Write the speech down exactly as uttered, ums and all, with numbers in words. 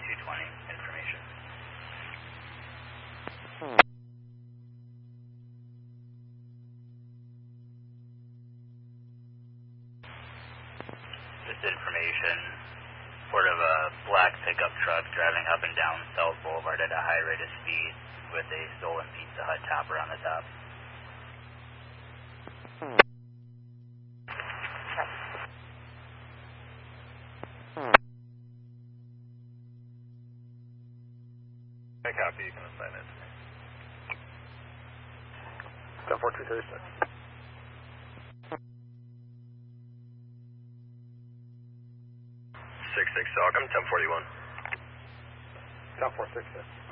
two twenty information. This information, sort of a black pickup truck driving up and down South Boulevard at a high rate of speed with a stolen Pizza Hut topper on the top. I copy, you can assign it. ten four two thirty-six. six six Salcom, ten forty-one. ten four six six.